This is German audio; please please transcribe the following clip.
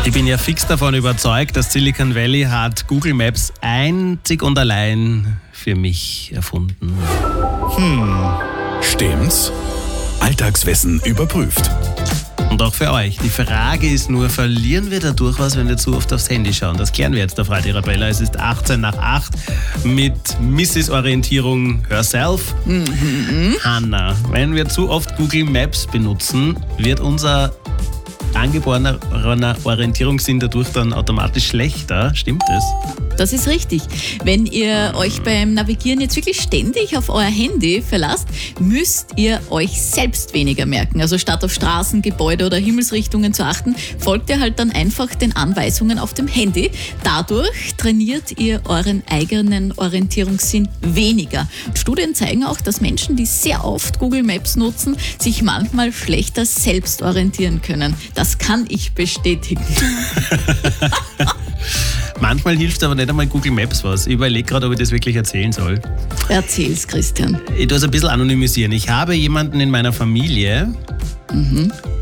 Ich bin ja fix davon überzeugt, dass Silicon Valley hat Google Maps einzig und allein für mich erfunden. Stimmt's? Alltagswissen überprüft. Und auch für euch. Die Frage ist nur, verlieren wir dadurch was, wenn wir zu oft aufs Handy schauen? Das klären wir jetzt auf Radio Arabella. Es ist 18 nach 8 mit Mrs. Orientierung herself. Hanna, wenn wir zu oft Google Maps benutzen, wird unser angeborener Orientierungssinn dadurch dann automatisch schlechter. Stimmt das? Das ist richtig. Wenn ihr euch beim Navigieren jetzt wirklich ständig auf euer Handy verlasst, müsst ihr euch selbst weniger merken. Also statt auf Straßen, Gebäude oder Himmelsrichtungen zu achten, folgt ihr halt dann einfach den Anweisungen auf dem Handy. Dadurch trainiert ihr euren eigenen Orientierungssinn weniger. Studien zeigen auch, dass Menschen, die sehr oft Google Maps nutzen, sich manchmal schlechter selbst orientieren können. Das kann ich bestätigen. Manchmal hilft aber nicht einmal Google Maps was. Ich überlege gerade, ob ich das wirklich erzählen soll. Erzähl's, Christian. Ich tue es ein bisschen anonymisieren. Ich habe jemanden in meiner Familie,